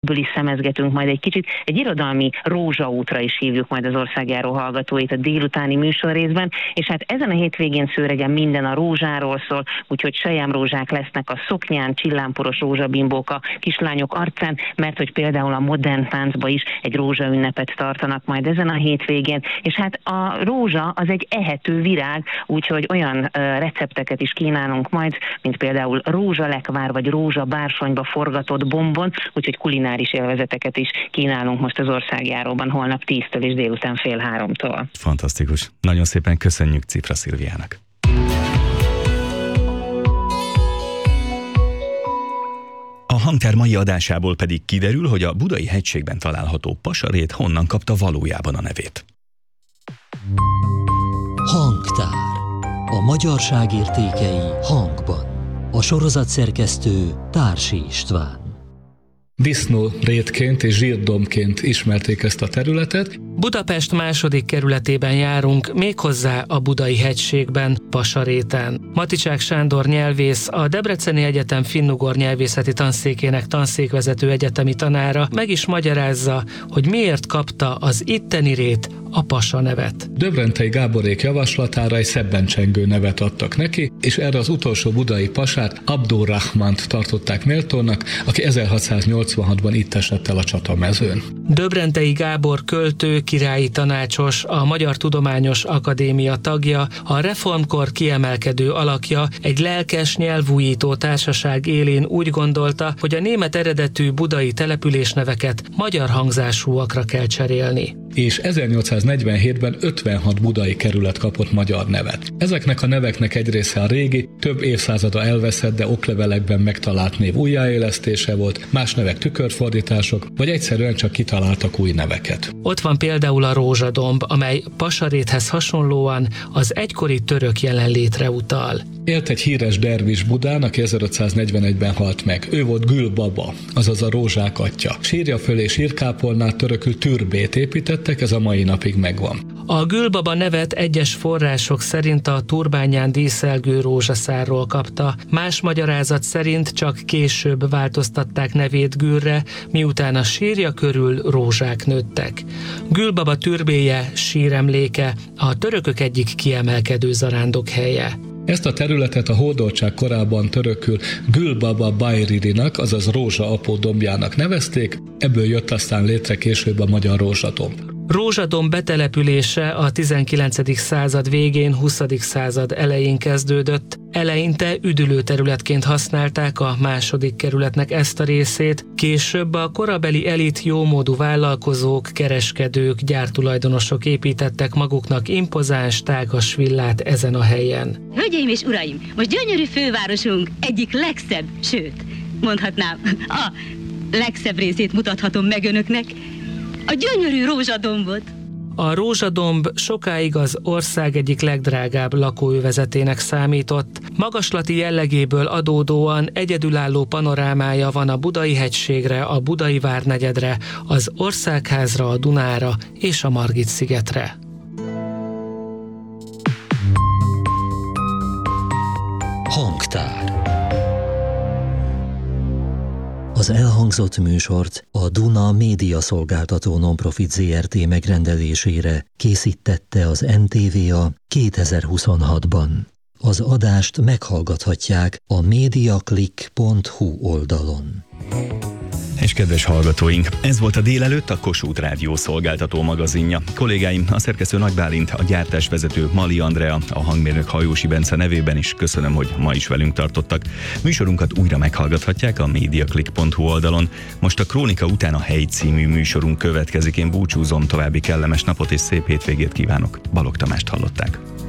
ebből is szemezgetünk majd egy kicsit. Egy irodalmi rózsaútra is hívjuk majd az országjáró hallgatóit a délutáni műsorrészben, és hát ezen a hétvégén Szőregen minden a rózsáról szól, úgyhogy selyemrózsák lesznek a szoknyán, csillámporos rózsabimbók a kislányok arcán, mert hogy például a modern táncba is egy rózsaünnepet tartanak majd ezen a hétvégén, és hát a rózsa az egy ehető virág, úgyhogy olyan recepteket is kínálunk majd, mint például rózsalekvár vagy rózsabársonyba forgatott bombon, úgyhogy kulináris élvezeteket is kínálunk most az országjáróban holnap 10-től és délután 2:30-tól. Fantasztikus. Nagyon szépen köszönjük Cifra Szilviának. A Hangtár mai adásából pedig kiderül, hogy a Budai hegységben található pasarét honnan kapta valójában a nevét. Hangtár. A magyarság értékei hangban. A sorozat szerkesztő Társi István. Disznórétként és zsírdombként ismerték ezt a területet. Budapest második kerületében járunk, méghozzá a Budai hegységben, Pasaréten. Maticsák Sándor nyelvész, a Debreceni Egyetem finnugor nyelvészeti tanszékének tanszékvezető egyetemi tanára meg is magyarázza, hogy miért kapta az itteni rét a Pasa nevet. Döbrentei Gáborék javaslatára egy szebben csengő nevet adtak neki, és erre az utolsó budai pasát, Abdur Rahmant tartották méltónak, aki 1686-ban itt esett el a csatamezőn. Döbrentei Gábor költő, királyi tanácsos, a Magyar Tudományos Akadémia tagja, a reformkor kiemelkedő alakja, egy lelkes nyelvújító társaság élén úgy gondolta, hogy a német eredetű budai településneveket magyar hangzásúakra kell cserélni. És 1847-ben 56 budai kerület kapott magyar nevet. Ezeknek a neveknek egy része a régi, több évszázada elveszett, de oklevelekben megtalált név újjáélesztése volt, más nevek tükörfordítások, vagy egyszerűen csak kitaláltak új neveket. Ott van például a Rózsadomb, amely Pasaréthez hasonlóan az egykori török jelenlétre utal. Élt egy híres dervis Budán, aki 1541-ben halt meg. Ő volt Gül baba, azaz a rózsák atya. Sírja fölé sírkápolnát törökül türbét építettek, ez a mai napig megvan. A Gülbaba nevet egyes források szerint a turbányán díszelgő rózsaszárról kapta, más magyarázat szerint csak később változtatták nevét Gülre, miután a sírja körül rózsák nőttek. Gülbaba türbéje, síremléke, a törökök egyik kiemelkedő zarándokhelye. Ezt a területet a hódoltság korában törökül Gülbaba Bajririnak, azaz Rózsa apó dombjának nevezték, ebből jött aztán létre később a magyar Rózsadomb. Rózsadomb betelepülése a 19. század végén, 20. század elején kezdődött. Eleinte üdülőterületként használták a második kerületnek ezt a részét, később a korabeli elit jómódú vállalkozók, kereskedők, gyártulajdonosok építettek maguknak impozáns, tágas villát ezen a helyen. Hölgyeim és uraim, most gyönyörű fővárosunk egyik legszebb, sőt, mondhatnám, a legszebb részét mutathatom meg önöknek, a gyönyörű Rózsadombot. A Rózsadomb sokáig az ország egyik legdrágább lakóövezetének számított. Magaslati jellegéből adódóan egyedülálló panorámája van a Budai hegységre, a Budai várnegyedre, az Országházra, a Dunára és a Margit-szigetre. Hangtár. Az elhangzott műsort a Duna Média Szolgáltató Nonprofit Zrt. Megrendelésére készítette az NTVA 2026-ban. Az adást meghallgathatják a mediaclick.hu oldalon. És kedves hallgatóink, ez volt a délelőtt a Kossuth Rádió szolgáltató magazinja. Kollégáim, a szerkesztő Nagy Bálint, a gyártásvezető Mali Andrea, a hangmérnök Hajósi Bence nevében is köszönöm, hogy ma is velünk tartottak. Műsorunkat újra meghallgathatják a mediaclick.hu oldalon. Most a Krónika után a Hely című műsorunk következik. Én búcsúzom, további kellemes napot és szép hétvégét kívánok. Balogh Tamást hallották.